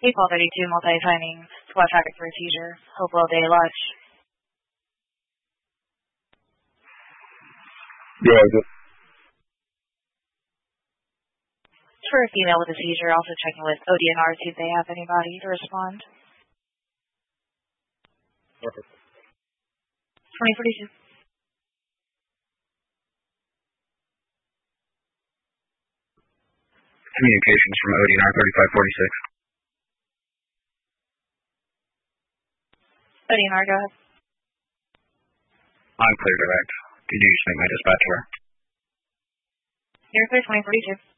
April 32, multi-timing, squad traffic for a seizure. Hopewell Day Lush. Yeah, For a female with a seizure, also checking with ODNR, see if they have anybody to respond. perfect. 2042. Communications from ODNR 3546. ODNR, go ahead. I'm clear direct. Could you just make my dispatcher? You're clear, 2042.